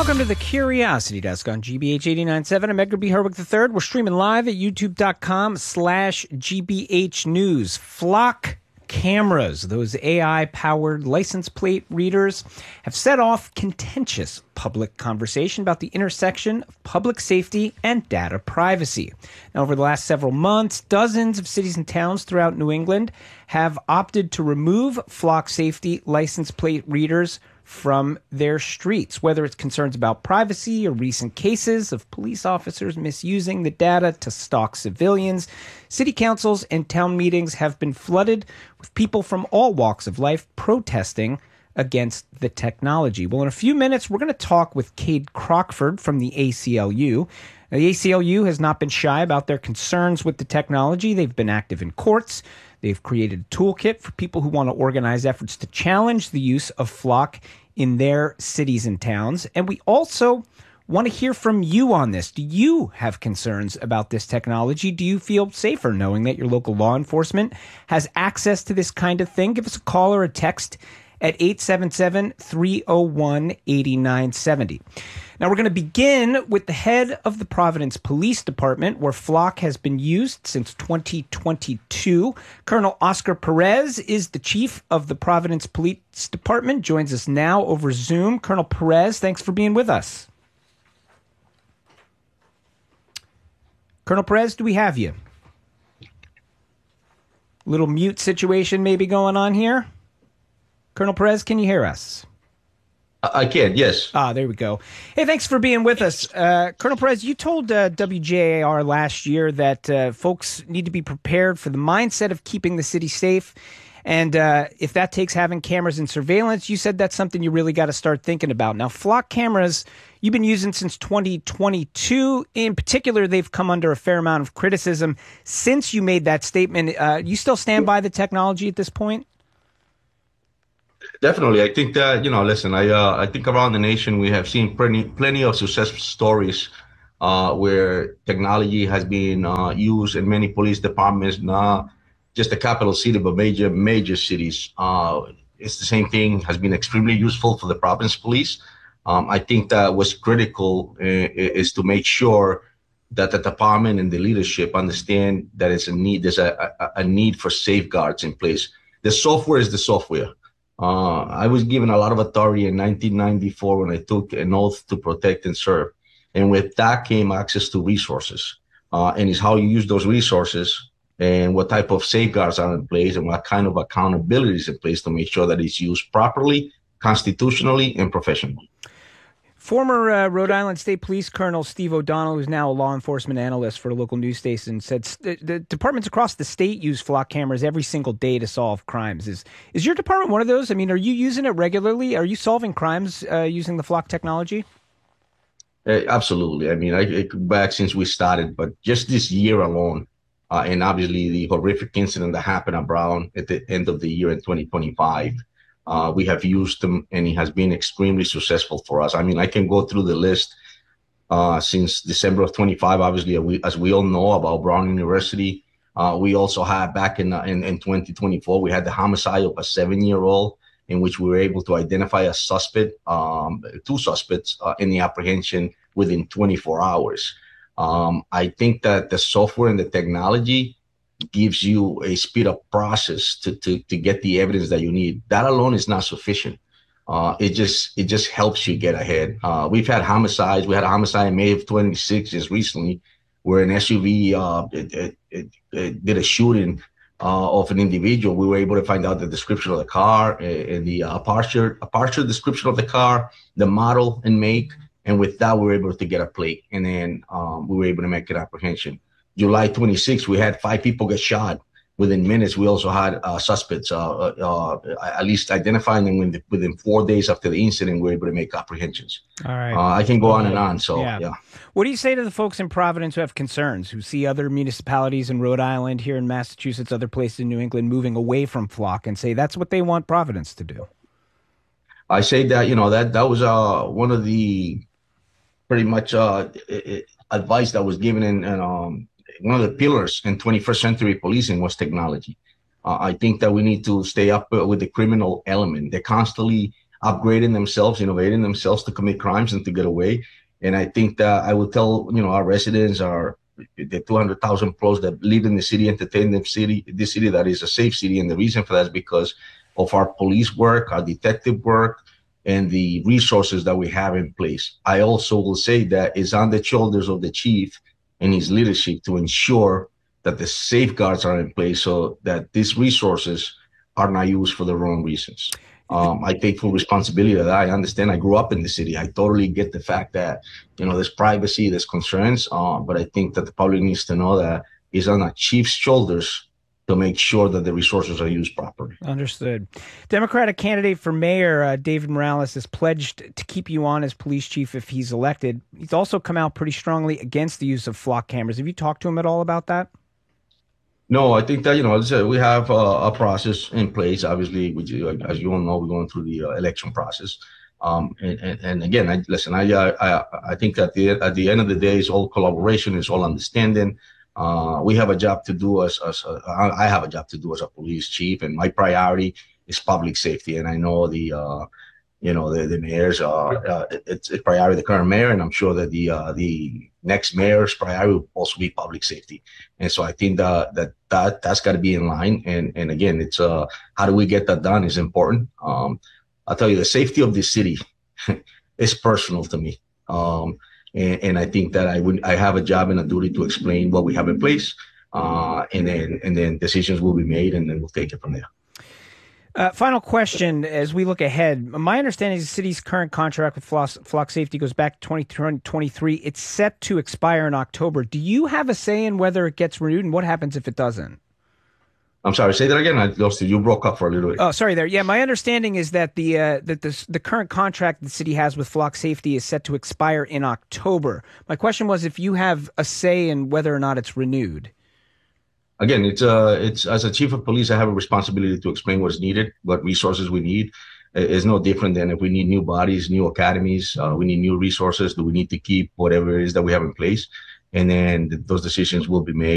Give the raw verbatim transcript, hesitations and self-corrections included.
Welcome to the Curiosity Desk on G B H eighty-nine point seven. I'm Edgar B. Herwick the third. We're streaming live at youtube.com slash GBH News. Flock cameras, those A I-powered license plate readers, have set off contentious public conversation about the intersection of public safety and data privacy. Now, over the last several months, dozens of cities and towns throughout New England have opted to remove flock safety license plate readers from their streets, whether it's concerns about privacy or recent cases of police officers misusing the data to stalk civilians. City councils and town meetings have been flooded with people from all walks of life protesting against the technology. Well, in a few minutes, we're going to talk with Cade Crockford from the A C L U. Now, the A C L U has not been shy about their concerns with the technology. They've been active in courts. They've created a toolkit for people who want to organize efforts to challenge the use of flock in their cities and towns. And we also want to hear from you on this. Do you have concerns about this technology? Do you feel safer knowing that your local law enforcement has access to this kind of thing? Give us a call or a text at eight seven seven, three oh one, eight nine seven oh. Now, we're going to begin with the head of the Providence Police Department, where Flock has been used since twenty twenty-two. Colonel Oscar Perez is the chief of the Providence Police Department, joins us now over Zoom. Colonel Perez, thanks for being with us. Colonel Perez, do we have you? Little mute situation maybe going on here. Colonel Perez, can you hear us? I can, yes. Ah, there we go. Hey, thanks for being with us. Uh, Colonel Perez, you told uh, W J A R last year that uh, folks need to be prepared for the mindset of keeping the city safe. And uh, if that takes having cameras and surveillance, you said that's something you really got to start thinking about. Now, flock cameras, you've been using since twenty twenty-two. In particular, they've come under a fair amount of criticism since you made that statement. Uh, you still stand by the technology at this point? Definitely. I think that, you know, listen, I uh, I think around the nation, we have seen plenty, plenty of success stories uh, where technology has been uh, used in many police departments, not just the capital city, but major, major cities. Uh, it's the same thing, has been extremely useful for the Providence Police. Um, I think that what's critical uh, is to make sure that the department and the leadership understand that it's a need, there's a, a, a need for safeguards in place. The software is the software. Uh, I was given a lot of authority in nineteen ninety-four when I took an oath to protect and serve. And with that came access to resources. Uh, and it's how you use those resources and what type of safeguards are in place and what kind of accountability is in place to make sure that it's used properly, constitutionally, and professionally. Former uh, Rhode Island State Police Colonel Steve O'Donnell, who's now a law enforcement analyst for a local news station, said st- the departments across the state use flock cameras every single day to solve crimes. Is is your department one of those? I mean, are you using it regularly? Are you solving crimes uh, using the flock technology? Uh, absolutely. I mean, I, I back since we started, but just this year alone, uh, and obviously the horrific incident that happened at Brown at the end of the year in twenty twenty-five, Uh, we have used them, and it has been extremely successful for us. I mean, I can go through the list uh, since December of twenty-five. Obviously, we, as we all know about Brown University, uh, we also had back in, in in twenty twenty-four, we had the homicide of a seven-year-old in which we were able to identify a suspect, um, two suspects uh, in the apprehension within twenty-four hours. Um, I think that the software and the technology gives you a speed up process to, to, to get the evidence that you need. That alone is not sufficient. Uh, it just it just helps you get ahead. Uh, we've had homicides. We had a homicide in May of twenty-six just recently, where an S U V uh, it, it, it, it did a shooting uh, of an individual. We were able to find out the description of the car and the uh, partial, a partial description of the car, the model and make, and with that we were able to get a plate, and then um, we were able to make an apprehension. July twenty-sixth, we had five people get shot. Within minutes, we also had uh, suspects, uh, uh, at least identifying them within, within four days after the incident, we were able to make apprehensions. All right. Uh, I can go on and on. So, yeah. yeah. What do you say to the folks in Providence who have concerns, who see other municipalities in Rhode Island, here in Massachusetts, other places in New England moving away from flock, and say that's what they want Providence to do? I say that, you know, that, that was uh, one of the pretty much uh, it, advice that was given in, in um, one of the pillars in twenty-first century policing was technology. Uh, I think that we need to stay up with the criminal element. They're constantly upgrading themselves, innovating themselves to commit crimes and to get away. And I think that I will tell, you know, our residents, our the two hundred thousand plus that live in the city, entertain the city, this city that is a safe city. And the reason for that is because of our police work, our detective work, and the resources that we have in place. I also will say that it's on the shoulders of the chief and his leadership to ensure that the safeguards are in place so that these resources are not used for the wrong reasons. Um, I take full responsibility of that. I understand. I grew up in the city. I totally get the fact that, you know, there's privacy, there's concerns, uh, but I think that the public needs to know that it's on the chief's shoulders to make sure that the resources are used properly. Understood. Democratic candidate for mayor, uh, David Morales, has pledged to keep you on as police chief if he's elected. He's also come out pretty strongly against the use of flock cameras. Have you talked to him at all about that? No, I think that, you know, as I said, we have uh, a process in place. Obviously, which, as you all know, we're going through the uh, election process. Um, and, and, and again, I, listen, I, I I think at the at the end of the day, it's all collaboration, it's all understanding. Uh, we have a job to do as, as uh, I have a job to do as a police chief, and my priority is public safety. And I know the uh, you know the the mayor's uh, uh, it's a priority, the current mayor, and I'm sure that the uh, the next mayor's priority will also be public safety. And so I think that that, that that's got to be in line. And and again, it's uh how do we get that done is important. Um, I'll tell you, the safety of this city is personal to me. Um, and, and I think that I would I have a job and a duty to explain what we have in place, uh, and then and then decisions will be made, and then we'll take it from there. Uh, final question as we look ahead. My understanding is the city's current contract with Flock, Flock Safety goes back to twenty twenty-three. It's set to expire in October. Do you have a say in whether it gets renewed, and what happens if it doesn't? I'm sorry, say that again. I lost you. You broke up for a little bit. Oh, sorry there. Yeah, my understanding is that the uh, that the, the current contract the city has with Flock Safety is set to expire in October. My question was if you have a say in whether or not it's renewed. Again, it's uh, it's as a chief of police, I have a responsibility to explain what's needed, what resources we need. It's no different than if we need new bodies, new academies, uh, we need new resources. Do we need to keep whatever it is that we have in place? And then those decisions will be made.